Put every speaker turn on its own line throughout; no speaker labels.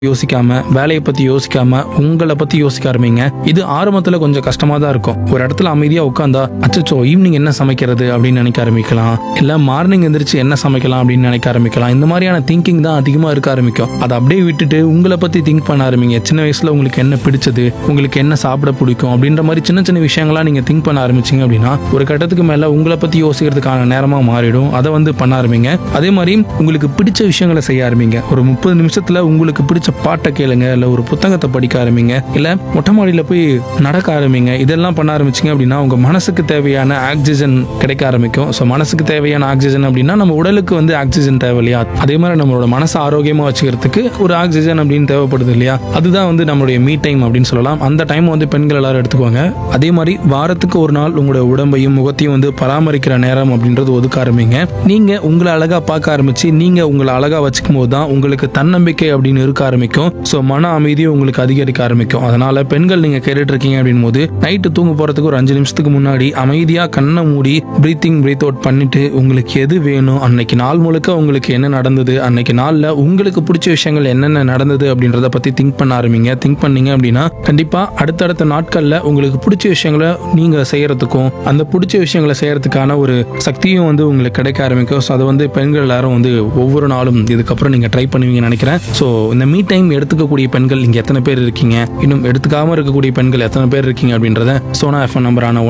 யோசிக்காம, வேலையை பத்தி யோசிக்காம, உங்களை பத்தி யோசிக்க ஆரம்பிங்க. இது ஆரம்பத்துல கொஞ்சம் கஷ்டமா தான் இருக்கும். ஒரு இடத்துல அமைதியா உட்கார்ந்தா, அச்சச்சோ ஈவினிங் என்ன சமைக்கிறது அப்படின்னு நினைக்க ஆரம்பிக்கலாம். இல்ல மார்னிங் எந்திரிச்சு என்ன சமைக்கலாம் அப்படின்னு நினைக்க ஆரம்பிக்கலாம். இந்த மாதிரியான திங்கிங் தான் அதிகமா இருக்க ஆரம்பிக்கும். அதை அப்படியே விட்டுட்டு உங்களை பத்தி திங்க் பண்ண ஆரம்பிங்க. சின்ன வயசுல உங்களுக்கு என்ன பிடிச்சது, உங்களுக்கு என்ன சாப்பிட பிடிக்கும் அப்படின்ற மாதிரி சின்ன சின்ன விஷயங்களா நீங்க திங்க் பண்ண ஆரம்பிச்சீங்க அப்படின்னா, ஒரு கட்டத்துக்கு மேல உங்களை பத்தி யோசிக்கிறதுக்கான நேரமா மாறிடும். அதை பண்ண ஆரம்பிங்க. அதே மாதிரி உங்களுக்கு பிடிச்ச விஷயங்களை செய்ய ஆரம்பிங்க. ஒரு 30 நிமிஷத்துல உங்களுக்கு பிடிச்ச பாட்டை கேளுங்க, இல்ல ஒரு புத்தகத்தை படிக்க ஆரம்பிங்க, இல்ல மொட்டை மாடியில போய் நடக்க ஆரம்பிங்க. இதெல்லாம் பண்ண ஆரம்பிச்சிங்க அப்படின்னா உங்க மனசுக்கு தேவையான ஆக்சிஜன் கிடைக்க ஆரம்பிக்கும். ஸோ மனசுக்கு தேவையான ஆக்சிஜன் அப்படின்னா நம்ம உடலுக்கு ஆக்சிஜன் தேவை இல்லையா, அதே மாதிரி நம்மளோட மனசை ஆரோக்கியமா வச்சுக்கிறதுக்கு ஒரு ஆக்சிஜன் அப்படின்னு தேவைப்படுது இல்லையா, அதுதான் நம்மளுடைய மீ டைம் அப்படின்னு சொல்லலாம். அந்த டைம் பெண்கள் எல்லாரும் எடுத்துக்குவாங்க. அதே மாதிரி வாரத்துக்கு ஒரு நாள் உங்களுடைய உடம்பையும் முகத்தையும் பராமரிக்கிற நேரம் அப்படின்றது ஒதுக்க ஆரம்பிங்க. நீங்க உங்களை அழகா பார்க்க ஆரம்பிச்சு நீங்க உங்களை அழகா வச்சுக்கும் போது தான் உங்களுக்கு தன்னம்பிக்கை அப்படின்னு இருக்க ஆரம்பிக்கும். ஸோ மன அமைதியும் உங்களுக்கு அதிகரிக்க ஆரம்பிக்கும். அதனால பெண்கள் நீங்க கேட்டுட்டு இருக்கீங்க அப்படின் போது நைட்டு தூங்க போறதுக்கு ஒரு 5 நிமிஷத்துக்கு முன்னாடி அமைதியா கண்ணை மூடி பிரீத்திங் பிரீத் அவுட் பண்ணிட்டு உங்களுக்கு எது வேணும், அன்னைக்கு நாள் முழுக்க உங்களுக்கு என்ன நடந்தது, அன்னைக்கு நாள்ல உங்களுக்கு பிடிச்ச விஷயங்கள் என்னென்ன நடந்தது அப்படின்றத பத்தி திங்க் பண்ண ஆரம்பிங்க. திங்க் பண்ணீங்க அப்படின்னா கண்டிப்பா அடுத்தடுத்த நாட்கள்ல உங்களுக்கு பிடிச்ச விஷயங்களை நீங்க செய்யறதுக்கும் அந்த பிடிச்ச விஷயங்களை செய்யறதுக்கான ஒரு சக்தியும் உங்களுக்கு கிடைக்க ஆரம்பிக்கும். ஸோ அதை பெண்கள் எல்லாரும் ஒவ்வொரு நாளும் இதுக்கப்புறம் நீங்க ட்ரை பண்ணுவீங்கன்னு நினைக்கிறேன். ஸோ இந்த மீ டைம் எடுத்துக்கக்கூடிய பெண்கள் இங்க எத்தனை பேர் இருக்கீங்க, இன்னும் எடுத்துக்காம இருக்கக்கூடிய பெண்கள் எத்தனை பேர் இருக்கீங்க அப்படின்றத சோனா எஃப்எம் நம்பரான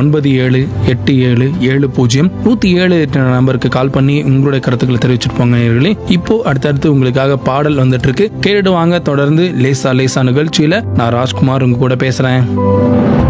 97870107 நம்பருக்கு கால் பண்ணி உங்களுடைய கருத்துக்களை தெரிவிச்சுட்டு போங்க. இப்போ அடுத்தடுத்து உங்களுக்காக பாடல் வந்துட்டு இருக்கு, கேட்டுட்டு வாங்க. தொடர்ந்து லேசா லேசா நிகழ்ச்சியில நான் ராஜ்குமார் உங்க கூட பேசுறேன்.